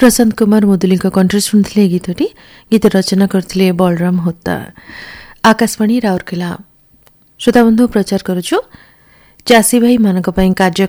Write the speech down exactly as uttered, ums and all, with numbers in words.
प्रशांत कुमार मुदुली कंठ शुणी गीतटी गीत रचना करते बलराम होता। आकाशवाणी राउरकेला। श्रोताबंधु प्रचार करुछु चाषी भाई मानक पई कार्य